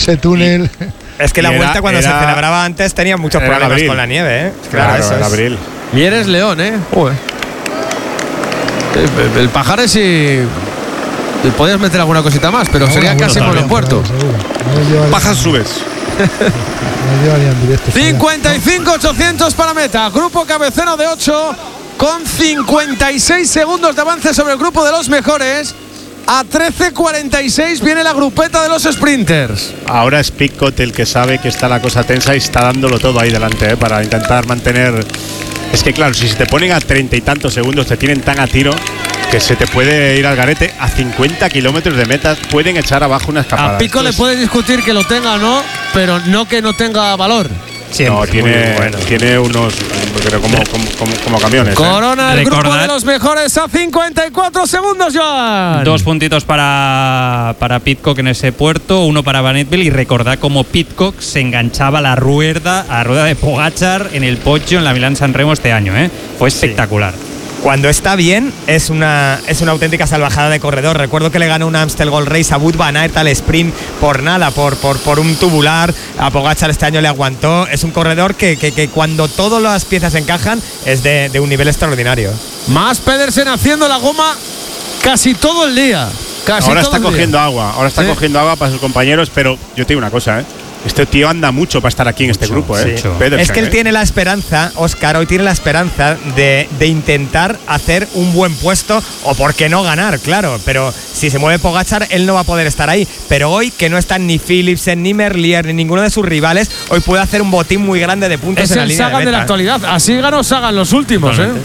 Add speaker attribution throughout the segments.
Speaker 1: ese túnel.
Speaker 2: Es que la vuelta cuando se celebraba antes tenía muchos problemas con la nieve, ¿eh?
Speaker 3: Claro, eso es. Abril.
Speaker 4: Mieres León, ¿eh? Joder. El Pajares sí. Podías meter alguna cosita más, pero sería casi monopuerto.
Speaker 3: Pajas subes.
Speaker 4: 55-800 para meta. Grupo cabecero de 8 con 56 segundos de avance sobre el grupo de los mejores. A 13:46 viene la grupeta de los sprinters.
Speaker 3: Ahora es Pidcock el que sabe que está la cosa tensa y está dándolo todo ahí delante, para intentar mantener. Es que claro, si se te ponen a 30 y tantos segundos, te tienen tan a tiro que se te puede ir al garete. A 50 kilómetros de meta pueden echar abajo una escapada.
Speaker 4: A Pico le puede discutir que lo tenga o no, pero no que no tenga valor.
Speaker 3: Siempre. No, tiene unos, pero como camiones.
Speaker 4: Corona el grupo de los mejores a 54 segundos, Joan.
Speaker 5: 2 puntitos para Pidcock en ese puerto, 1 para Van Eetveld, y recordad cómo Pidcock se enganchaba a la rueda de Pogačar en el Poggio en la Milán-San Remo este año, ¿eh? Fue espectacular.
Speaker 2: Cuando está bien, es una auténtica salvajada de corredor. Recuerdo que le ganó un Amstel Gold Race a Wout van Aert al sprint por nada, por un tubular. A Pogačar este año le aguantó. Es un corredor que cuando todas las piezas encajan es de un nivel extraordinario.
Speaker 4: Más Pedersen haciendo la goma casi todo el día.
Speaker 3: Ahora está cogiendo agua para sus compañeros, pero yo te digo una cosa, ¿eh? Este tío anda mucho para estar aquí en este grupo, ¿eh?
Speaker 2: Sí. Es que él tiene la esperanza, Óscar, hoy tiene la esperanza de intentar hacer un buen puesto, o por qué no ganar, claro. Pero si se mueve Pogačar, él no va a poder estar ahí. Pero hoy, que no están ni Philipsen, ni Merlier, ni ninguno de sus rivales, hoy puede hacer un botín muy grande de puntos en la línea de meta.
Speaker 4: Es el Sagan de la actualidad. Así ganó Sagan los últimos, ¿eh?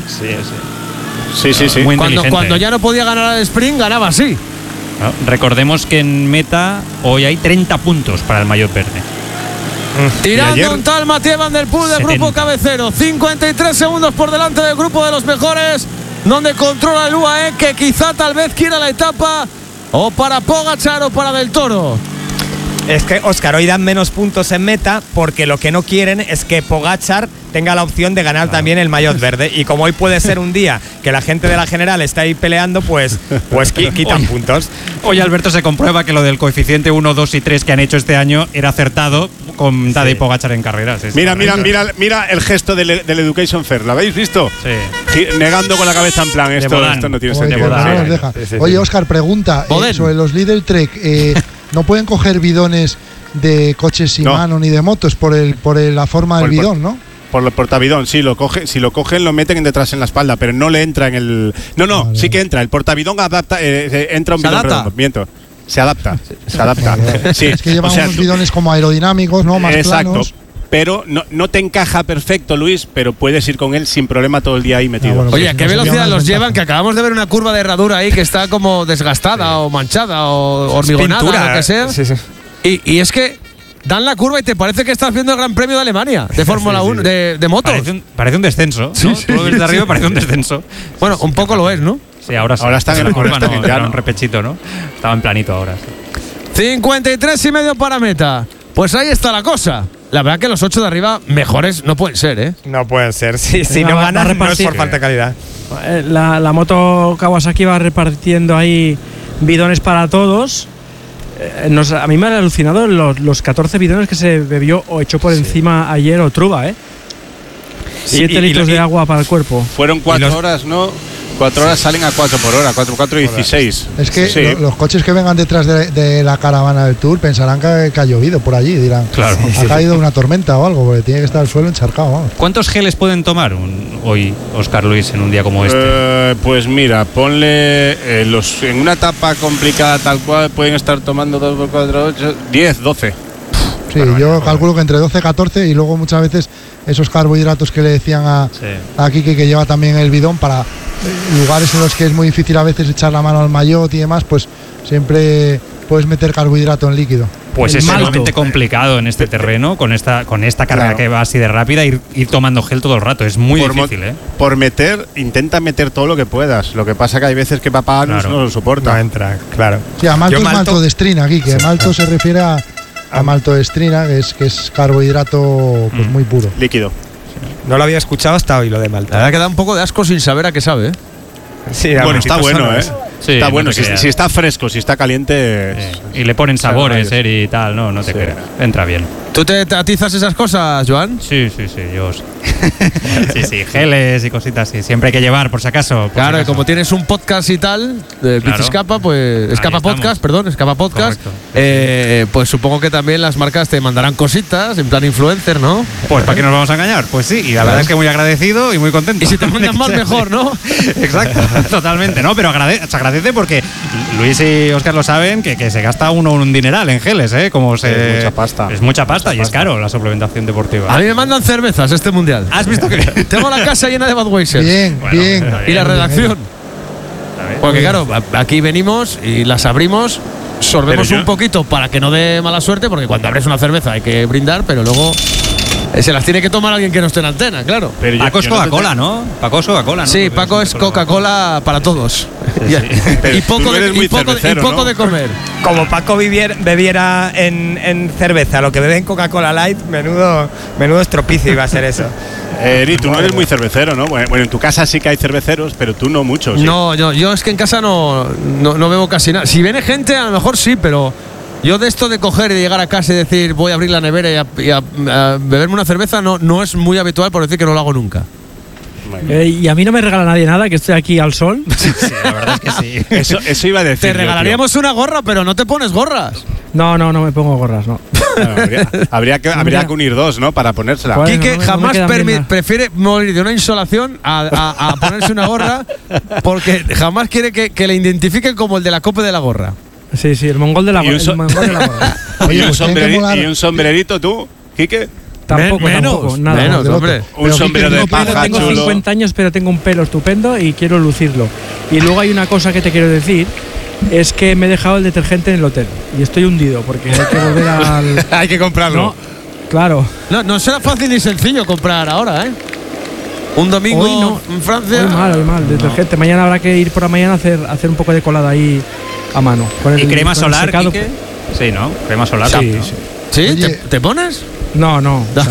Speaker 3: Sí.
Speaker 4: Cuando ya no podía ganar al sprint, ganaba así.
Speaker 5: No, recordemos que en meta hoy hay 30 puntos para el maillot verde.
Speaker 4: Tirando un tal Mathieu Van Der Poel del grupo cabecero. 53 segundos por delante del grupo de los mejores, donde controla el UAE, que quizá tal vez quiera la etapa o para Pogačar o para Del Toro.
Speaker 2: Es que, Óscar, hoy dan menos puntos en meta porque lo que no quieren es que Pogačar tenga la opción de ganar también el maillot verde. Y como hoy puede ser un día que la gente de la general está ahí peleando, pues quitan puntos.
Speaker 5: Hoy, Alberto, se comprueba que lo del coeficiente 1, 2 y 3 que han hecho este año era acertado con Tadej Pogačar en carreras.
Speaker 3: Mira el gesto del Education Fair. ¿Lo habéis visto?
Speaker 5: Sí.
Speaker 3: Negando con la cabeza en plan, esto no tiene sentido.
Speaker 1: Oye, Óscar, pregunta sobre los Lidl Trek. ¿No pueden coger bidones de coches sin mano ni de motos por la forma del bidón, no?
Speaker 3: Por el portabidón, sí, si lo cogen lo meten detrás en la espalda, pero no le entra en el… No, sí que entra. El portabidón adapta, entra un bidón redondo. Miento. Se adapta. Sí.
Speaker 1: Es que llevan unos bidones como aerodinámicos, ¿no? Más planos.
Speaker 3: Pero no te encaja perfecto, Luis, pero puedes ir con él sin problema todo el día ahí metido.
Speaker 4: Oye, ¿a qué velocidad los llevan? Que acabamos de ver una curva de herradura ahí que está como desgastada o manchada o hormigonada, lo que sea.
Speaker 2: Sí.
Speaker 4: Y es que dan la curva y te parece que estás viendo el Gran Premio de Alemania de Fórmula 1, de motos.
Speaker 5: Parece un descenso, ¿no? Tú lo ves de arriba, parece un descenso.
Speaker 4: Bueno, un poco lo es, ¿no?
Speaker 5: Sí, ahora está en la curva, no, era un repechito, ¿no? Estaba en planito ahora.
Speaker 4: 53,5 para meta. Pues ahí está la cosa. La verdad que los 8 de arriba mejores no pueden ser, ¿eh?
Speaker 2: No pueden ser. Si no ganan, no es por falta de calidad.
Speaker 6: La moto Kawasaki va repartiendo ahí bidones para todos. A mí me han alucinado los 14 bidones que se bebió o echó por encima ayer Otruba, ¿eh? 7 litros de agua para el cuerpo.
Speaker 3: Fueron 4 horas, ¿no? 4 horas salen a 4 por hora, 4 y 16.
Speaker 1: Es que los coches que vengan detrás de la caravana del Tour pensarán que ha llovido por allí, dirán.
Speaker 5: Claro.
Speaker 1: Ha caído una tormenta o algo, porque tiene que estar el suelo encharcado. Vamos.
Speaker 5: ¿Cuántos geles pueden tomar hoy, Óscar Luis, en un día como este?
Speaker 3: Pues mira, ponle en una etapa complicada tal cual pueden estar tomando 2 por 4, 8, 10, 12.
Speaker 1: Sí, yo calculo que entre 12 y 14 y luego muchas veces esos carbohidratos que le decían a Kike, que lleva también el bidón, para lugares en los que es muy difícil a veces echar la mano al maillot y demás, pues siempre puedes meter carbohidrato en líquido.
Speaker 5: Pues es sumamente complicado en este terreno, con esta carga que va así de rápida, ir tomando gel todo el rato. Es muy difícil, ¿eh?
Speaker 3: Por intenta meter todo lo que puedas. Lo que pasa que hay veces que papá no lo soporta.
Speaker 2: No entra, claro.
Speaker 1: Sí, a malto es maltodestrina, Kike. Malto se refiere a maltodestrina, que es carbohidrato pues muy puro.
Speaker 3: Líquido.
Speaker 2: No lo había escuchado hasta hoy, lo de malta.
Speaker 4: La verdad que da un poco de asco sin saber a qué sabe, ¿eh?
Speaker 2: Sí,
Speaker 3: bueno, está bueno, ¿eh?
Speaker 5: Sí,
Speaker 3: está
Speaker 5: no
Speaker 3: bueno,
Speaker 5: te creas.
Speaker 3: si está fresco, si está caliente.
Speaker 5: Y le ponen sabores,
Speaker 3: rayos.
Speaker 5: y tal, no te
Speaker 3: Sí.
Speaker 5: creas. Entra bien.
Speaker 4: ¿Tú te atizas esas cosas, Joan?
Speaker 5: Sí, yo sí. sí, geles y cositas así. Siempre hay que llevar, por si acaso. por
Speaker 4: Claro,
Speaker 5: si
Speaker 4: y
Speaker 5: acaso.
Speaker 4: como tienes un podcast y tal, de
Speaker 5: Claro.
Speaker 4: Bizescapa, pues.
Speaker 5: Ahí
Speaker 4: Escapa
Speaker 5: estamos.
Speaker 4: Podcast, perdón, Escapa Podcast.
Speaker 5: Correcto.
Speaker 4: Pues supongo que también las marcas te mandarán cositas, en plan influencer, ¿no?
Speaker 5: Pues ¿para qué nos vamos a engañar? Pues sí, y la verdad es que muy agradecido y muy contento.
Speaker 4: Y si te mandan más, mejor, ¿no?
Speaker 5: Exacto, totalmente. No, pero se agradece porque Luis y Óscar lo saben que se gasta uno un dineral en geles, ¿eh? Como
Speaker 3: Es mucha pasta.
Speaker 5: Es mucha pasta y es caro la suplementación deportiva.
Speaker 4: A mí me mandan cervezas este mundial.
Speaker 5: ¿Has visto que
Speaker 4: Tengo la casa llena de Budweiser.
Speaker 1: Bien,
Speaker 5: Bueno,
Speaker 1: bien.
Speaker 5: está
Speaker 4: Y la
Speaker 5: bien.
Speaker 4: redacción. Porque claro, aquí venimos y las abrimos, sorbemos
Speaker 3: Pero yo-
Speaker 4: un poquito para que no dé mala suerte, porque cuando abres una cerveza hay que brindar, pero luego se las tiene que tomar alguien que no esté en antena, claro.
Speaker 3: Pero yo-
Speaker 5: Paco es
Speaker 3: yo no te-
Speaker 5: Coca-Cola, ¿no? Paco es Coca-Cola, ¿no?
Speaker 4: Sí, Paco es Coca-Cola para todos.
Speaker 3: Pero
Speaker 4: Y
Speaker 3: tú
Speaker 4: poco,
Speaker 3: no eres muy
Speaker 4: y poco
Speaker 3: cervecero, ¿no?
Speaker 4: de comer.
Speaker 2: Como Paco bebiera en cerveza lo que bebe en Coca-Cola Light, menudo estropicio iba a ser eso.
Speaker 3: Eri, tú no eres muy cervecero, ¿no? Bueno, en tu casa sí que hay cerveceros, pero tú no mucho. ¿sí?
Speaker 4: No, yo es que en casa no bebo casi nada. Si viene gente, a lo mejor sí, pero yo de esto de coger y de llegar a casa y decir voy a abrir la nevera y a beberme una cerveza no es muy habitual, por decir que no lo hago nunca.
Speaker 6: Y a mí no me regala nadie nada, que estoy aquí al sol.
Speaker 5: Sí, la verdad es que sí.
Speaker 3: Eso iba a decir.
Speaker 4: Te
Speaker 3: yo, tío.
Speaker 4: regalaríamos una gorra, pero no te pones gorras.
Speaker 6: No me pongo gorras, no.
Speaker 3: Claro, habría que unir dos, ¿no? Para ponérsela.
Speaker 6: ¿Cuál?
Speaker 4: Quique
Speaker 6: no me
Speaker 4: jamás
Speaker 6: quedan bien nada.
Speaker 4: prefiere morir de una insolación a ponerse una gorra porque jamás quiere que le identifiquen como el de la copa de la gorra.
Speaker 6: Sí, el mongol de la
Speaker 3: Y un
Speaker 6: el mongol de la gorra.
Speaker 1: Oye, pues tiene que molar.
Speaker 3: ¿Y un sombrerito tú, Quique?
Speaker 6: Tampoco,
Speaker 4: menos,
Speaker 6: nada.
Speaker 4: menos,
Speaker 1: del otro.
Speaker 4: hombre.
Speaker 3: Un
Speaker 1: Pero,
Speaker 3: sombrero
Speaker 1: Quique,
Speaker 3: de
Speaker 1: no, pero
Speaker 3: paja
Speaker 6: Tengo
Speaker 3: chulo.
Speaker 6: 50 años, pero tengo un pelo estupendo y quiero lucirlo. Y luego hay una cosa que te quiero decir, es que me he dejado el detergente en el hotel y estoy hundido porque hay que volver al…
Speaker 3: Hay que comprarlo.
Speaker 6: No, claro.
Speaker 4: No será fácil ni sencillo comprar ahora, ¿eh? Un domingo
Speaker 6: Hoy no.
Speaker 4: en Francia.
Speaker 6: Hoy mal, detergente. Mañana habrá que ir por la mañana a hacer un poco de colada ahí a mano. Con
Speaker 5: ¿Y crema
Speaker 6: con el
Speaker 5: solar,
Speaker 6: secado.
Speaker 5: Quique? Sí, ¿no? Crema solar.
Speaker 6: Sí,
Speaker 5: ¿no?
Speaker 6: sí.
Speaker 4: ¿Sí?
Speaker 1: Oye.
Speaker 4: ¿Te pones?
Speaker 6: No.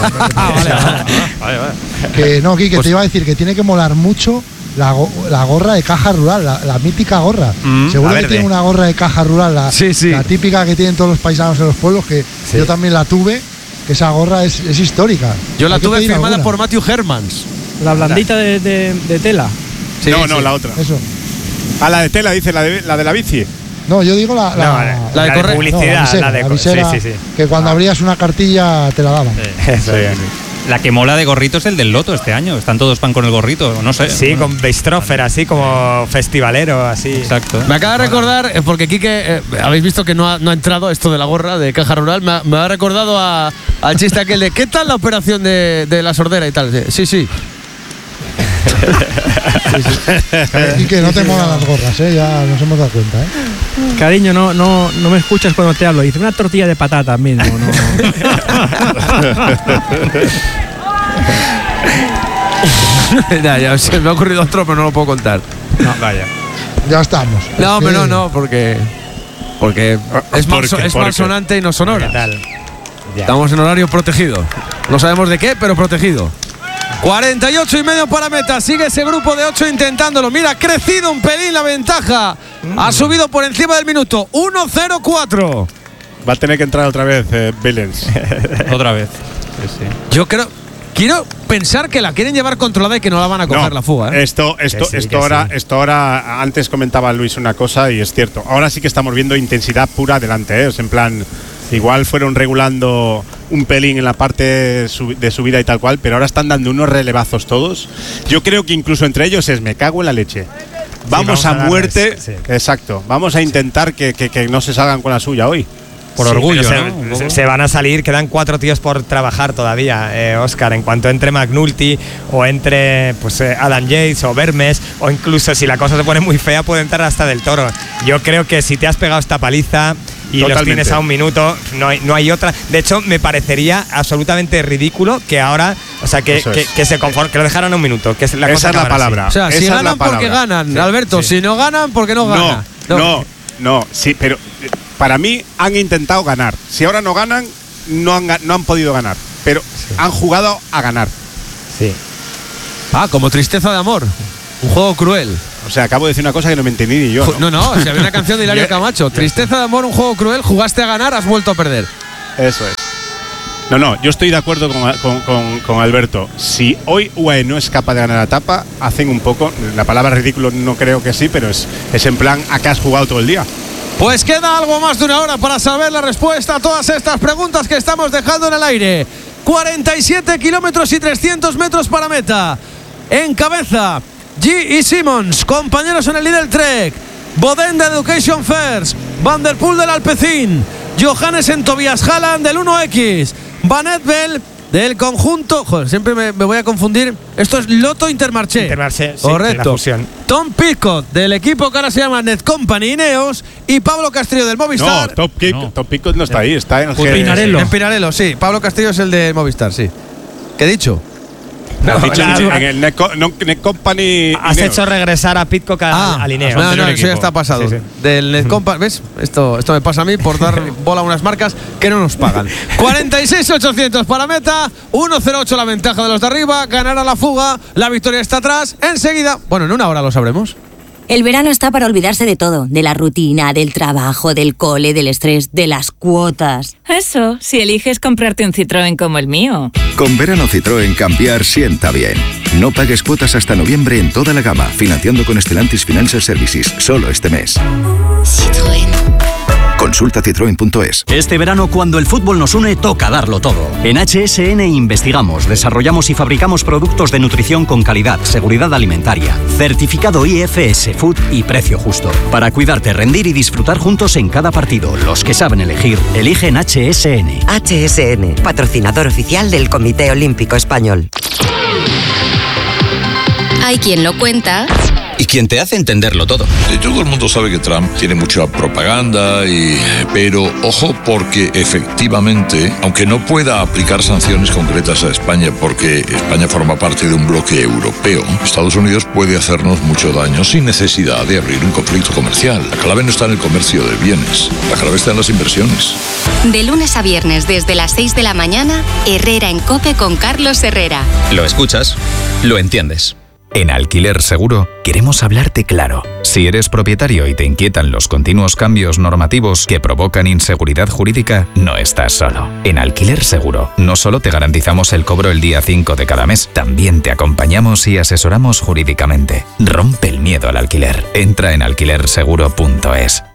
Speaker 5: Vale.
Speaker 1: Que no, Quique,
Speaker 4: Pues-
Speaker 1: te iba a decir que tiene que molar mucho la gorra de caja rural, la mítica gorra. Seguro
Speaker 2: la
Speaker 1: que
Speaker 2: verde.
Speaker 1: tiene una gorra de caja rural,
Speaker 4: Sí.
Speaker 1: la típica que tienen todos los paisanos en los pueblos, que yo también la tuve, que esa gorra es histórica.
Speaker 4: Yo la
Speaker 1: Hay que
Speaker 4: tuve
Speaker 1: pedir
Speaker 4: firmada
Speaker 1: alguna.
Speaker 4: por Matthew Hermans.
Speaker 6: La blandita de tela.
Speaker 4: Sí,
Speaker 3: no,
Speaker 4: sí.
Speaker 3: la otra.
Speaker 1: Eso.
Speaker 3: Ah, la de tela, dice, la de la bici.
Speaker 1: No, yo digo la
Speaker 4: de correr.
Speaker 2: publicidad,
Speaker 1: visera,
Speaker 2: la de
Speaker 1: la visera,
Speaker 2: sí.
Speaker 1: que cuando abrías una cartilla te la daban.
Speaker 2: Eso es.
Speaker 5: La que mola de gorrito es el del Loto este año. Están todos pan con el gorrito, no sé.
Speaker 2: Sí,
Speaker 5: Bueno,
Speaker 2: con Beistrofer, así como festivalero, así.
Speaker 5: Exacto.
Speaker 4: Me acaba de recordar, porque Quique, habéis visto que no ha entrado esto de la gorra de caja rural, me ha recordado al chiste aquel de ¿qué tal la operación de la sordera y tal? Sí.
Speaker 1: Y que no te molan las gorras, ya nos hemos dado cuenta.
Speaker 6: Cariño, no me escuchas cuando te hablo. Hice una tortilla de patata mismo. No.
Speaker 4: ya, se me ha ocurrido otro, pero no lo puedo contar.
Speaker 5: Vaya.
Speaker 1: Ya estamos.
Speaker 4: No,
Speaker 1: Es que-
Speaker 4: pero no, porque es malsonante y no sonora.
Speaker 2: ¿Qué tal? Ya.
Speaker 4: Estamos en horario protegido. No sabemos de qué, pero protegido. 48 y medio para meta. Sigue ese grupo de 8 intentándolo. Mira, ha crecido un pelín la ventaja. Ha subido por encima del minuto. 1-0-4.
Speaker 3: Va a tener que entrar otra vez Billens.
Speaker 5: Otra vez. Sí.
Speaker 4: Yo quiero pensar que la quieren llevar controlada y que no la van a coger la fuga. ¿eh?
Speaker 3: Esto
Speaker 2: sí.
Speaker 3: ahora, antes comentaba Luis una cosa y es cierto. Ahora sí que estamos viendo intensidad pura adelante, ¿eh? Es en plan, igual fueron regulando un pelín en la parte de subida y tal cual, pero ahora están dando unos relevazos todos. Yo creo que incluso entre ellos es me cago en la leche. Vamos a
Speaker 2: darles,
Speaker 3: muerte.
Speaker 2: sí.
Speaker 3: Exacto. Vamos a intentar que no se salgan con la suya hoy.
Speaker 5: Por
Speaker 2: Sí,
Speaker 5: orgullo,
Speaker 2: pero
Speaker 5: ¿no? Un poco.
Speaker 2: se van a salir, quedan 4 tíos por trabajar todavía, Óscar. En cuanto entre McNulty o entre Adam Yates o Vermes, o incluso si la cosa se pone muy fea, puede entrar hasta Del Toro. Yo creo que si te has pegado esta paliza y los
Speaker 3: Totalmente.
Speaker 2: tienes a un minuto, no hay otra. De hecho, me parecería absolutamente ridículo que ahora, o sea, que
Speaker 3: Eso es.
Speaker 2: se conformen, que lo dejaran a un minuto. Que la
Speaker 3: Esa
Speaker 2: cosa
Speaker 3: es la
Speaker 2: acabará así.
Speaker 3: palabra.
Speaker 4: O sea,
Speaker 3: Esa
Speaker 4: si
Speaker 3: es la
Speaker 4: ganan porque
Speaker 3: palabra.
Speaker 4: ganan,
Speaker 2: Sí,
Speaker 4: Alberto.
Speaker 2: sí.
Speaker 4: Si no ganan porque no ganan.
Speaker 3: No, sí, pero para mí han intentado ganar. Si ahora no ganan, no han podido ganar, pero han jugado a ganar.
Speaker 2: Sí.
Speaker 4: Ah, como Tristeza de Amor. Un juego cruel.
Speaker 3: O sea, acabo de decir una cosa que no me entendí ni yo.
Speaker 4: No, si había una canción de Hilario Camacho. Tristeza de amor, un juego cruel, jugaste a ganar, has vuelto a perder.
Speaker 3: Eso es. No, yo estoy de acuerdo con Alberto. Si hoy UAE no es capaz de ganar la etapa, hacen un poco, la palabra ridículo no creo que sí, pero es en plan, ¿a qué has jugado todo el día?
Speaker 4: Pues queda algo más de una hora para saber la respuesta a todas estas preguntas que estamos dejando en el aire. 47 kilómetros y 300 metros para meta. En cabeza, G y Simmons, compañeros en el Lidl Trek. Boden de Education First, Van der Poel del Alpecin, Johannessen Tobias Haaland del 1X, Van Etbel del conjunto. Joder, siempre me voy a confundir. Esto es Lotto Intermarché.
Speaker 2: Intermarché, sí,
Speaker 4: correcto.
Speaker 2: la fusión.
Speaker 4: Tom Pitcock del equipo que ahora se llama Netcompany Ineos y Pablo Castillo del Movistar.
Speaker 3: No, Top Pitcock no está ahí, está en el
Speaker 6: Pinarello.
Speaker 4: En Pinarello, sí. Pablo Castillo es el de Movistar, sí. ¿Qué he dicho?
Speaker 3: en el Netcompany.
Speaker 2: Has hecho regresar a Pitcock al Ineos.
Speaker 4: No, eso ya está pasado.
Speaker 2: Sí.
Speaker 4: Del Netcompany, ¿ves? Esto me pasa a mí por dar bola a unas marcas que no nos pagan. 46.800 para meta, 1.08 la ventaja de los de arriba, ganará la fuga, la victoria está atrás. Enseguida, bueno, en una hora lo sabremos.
Speaker 7: El verano está para olvidarse de todo, de la rutina, del trabajo, del cole, del estrés, de las cuotas.
Speaker 8: Eso, si eliges comprarte un Citroën como el mío.
Speaker 9: Con verano Citroën cambiar sienta bien. No pagues cuotas hasta noviembre en toda la gama, financiando con Stellantis Financial Services, solo este mes.
Speaker 7: Citroën.
Speaker 9: Consulta citroen.es.
Speaker 10: Este verano, cuando el fútbol nos une, toca darlo todo. En HSN investigamos, desarrollamos y fabricamos productos de nutrición con calidad, seguridad alimentaria, certificado IFS Food y precio justo. Para cuidarte, rendir y disfrutar juntos en cada partido. Los que saben elegir, eligen HSN.
Speaker 11: HSN, patrocinador oficial del Comité Olímpico Español.
Speaker 7: Hay quien lo cuenta
Speaker 12: y quien te hace entenderlo todo.
Speaker 13: Todo el mundo sabe que Trump tiene mucha propaganda, pero ojo, porque efectivamente, aunque no pueda aplicar sanciones concretas a España porque España forma parte de un bloque europeo, Estados Unidos puede hacernos mucho daño sin necesidad de abrir un conflicto comercial. La clave no está en el comercio de bienes, la clave está en las inversiones.
Speaker 7: de lunes a viernes desde las 6 de la mañana, Herrera en COPE con Carlos Herrera.
Speaker 12: Lo escuchas, lo entiendes.
Speaker 14: En Alquiler Seguro queremos hablarte claro. Si eres propietario y te inquietan los continuos cambios normativos que provocan inseguridad jurídica, no estás solo. En Alquiler Seguro no solo te garantizamos el cobro el día 5 de cada mes, también te acompañamos y asesoramos jurídicamente. Rompe el miedo al alquiler. Entra en alquilerseguro.es.